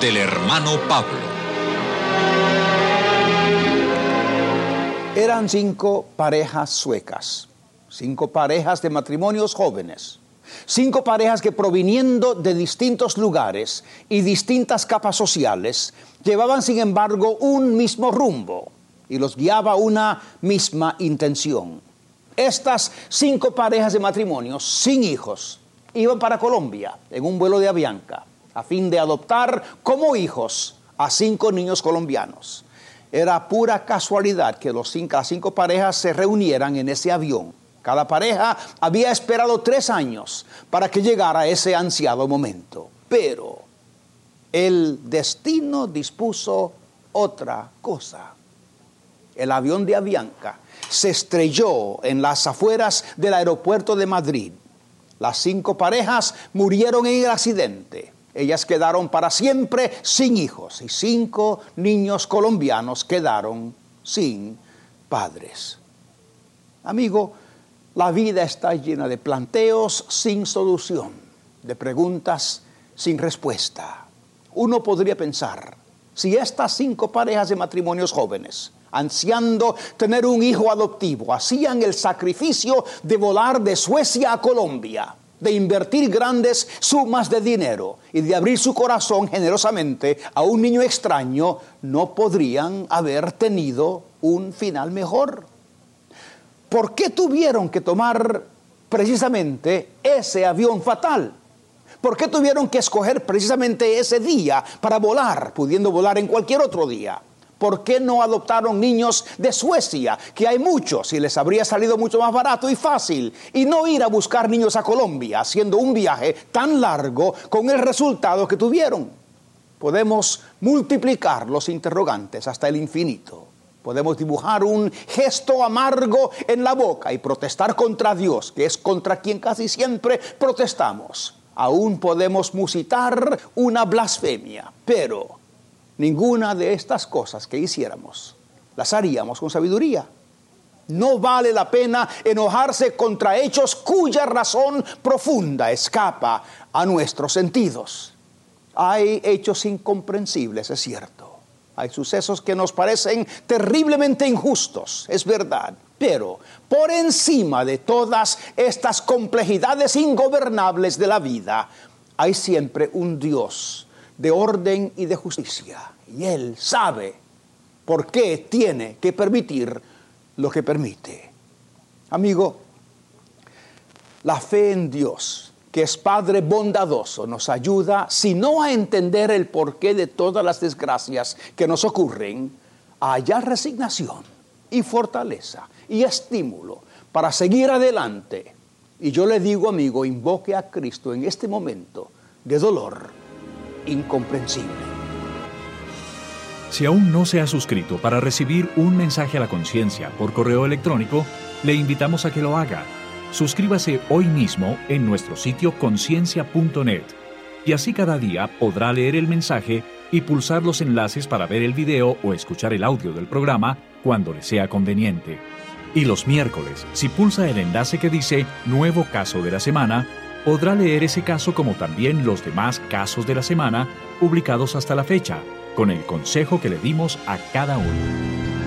del hermano Pablo. Eran 5 parejas suecas, 5 parejas de matrimonios jóvenes, 5 parejas que, proviniendo de distintos lugares y distintas capas sociales, llevaban sin embargo un mismo rumbo y los guiaba una misma intención. Estas 5 parejas de matrimonios sin hijos iban para Colombia en un vuelo de Avianca a fin de adoptar como hijos a 5 niños colombianos. Era pura casualidad que las 5 parejas se reunieran en ese avión. Cada pareja había esperado 3 años para que llegara ese ansiado momento. Pero el destino dispuso otra cosa. El avión de Avianca se estrelló en las afueras del aeropuerto de Madrid. Las 5 parejas murieron en el accidente. Ellas quedaron para siempre sin hijos y 5 niños colombianos quedaron sin padres. Amigo, la vida está llena de planteos sin solución, de preguntas sin respuesta. Uno podría pensar, si estas 5 parejas de matrimonios jóvenes, ansiando tener un hijo adoptivo, hacían el sacrificio de volar de Suecia a Colombia, de invertir grandes sumas de dinero y de abrir su corazón generosamente a un niño extraño, ¿no podrían haber tenido un final mejor? ¿Por qué tuvieron que tomar precisamente ese avión fatal? ¿Por qué tuvieron que escoger precisamente ese día para volar, pudiendo volar en cualquier otro día? ¿Por qué no adoptaron niños de Suecia, que hay muchos y les habría salido mucho más barato y fácil? Y no ir a buscar niños a Colombia, haciendo un viaje tan largo con el resultado que tuvieron. Podemos multiplicar los interrogantes hasta el infinito. Podemos dibujar un gesto amargo en la boca y protestar contra Dios, que es contra quien casi siempre protestamos. Aún podemos musitar una blasfemia, pero ninguna de estas cosas que hiciéramos las haríamos con sabiduría. No vale la pena enojarse contra hechos cuya razón profunda escapa a nuestros sentidos. Hay hechos incomprensibles, es cierto. Hay sucesos que nos parecen terriblemente injustos, es verdad. Pero por encima de todas estas complejidades ingobernables de la vida, hay siempre un Dios de orden y de justicia. Y Él sabe por qué tiene que permitir lo que permite. Amigo, la fe en Dios, que es Padre bondadoso, nos ayuda, si no a entender el porqué de todas las desgracias que nos ocurren, a hallar resignación y fortaleza y estímulo para seguir adelante. Y yo le digo, amigo, invoque a Cristo en este momento de dolor incomprensible. Si aún no se ha suscrito para recibir un mensaje a la conciencia por correo electrónico, le invitamos a que lo haga. Suscríbase hoy mismo en nuestro sitio conciencia.net y así cada día podrá leer el mensaje y pulsar los enlaces para ver el video o escuchar el audio del programa cuando le sea conveniente. Y los miércoles, si pulsa el enlace que dice Nuevo Caso de la Semana, podrá leer ese caso como también los demás casos de la semana publicados hasta la fecha, con el consejo que le dimos a cada uno.